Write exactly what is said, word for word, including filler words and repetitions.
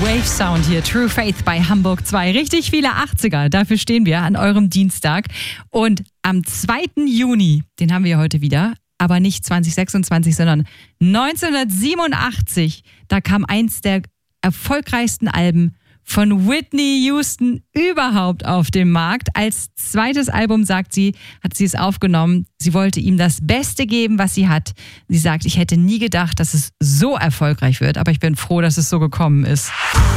Wave Sound hier, True Faith bei Hamburg zwei. Richtig viele achtziger, dafür stehen wir an eurem Dienstag. Und am zweiten Juni, den haben wir heute wieder, aber nicht zwanzig sechsundzwanzig, sondern neunzehnhundertsiebenundachtzig, da kam eins der erfolgreichsten Alben von Whitney Houston überhaupt auf dem Markt. Als zweites Album, sagt sie, hat sie es aufgenommen. Sie wollte ihm das Beste geben, was sie hat. Sie sagt, ich hätte nie gedacht, dass es so erfolgreich wird, aber ich bin froh, dass es so gekommen ist.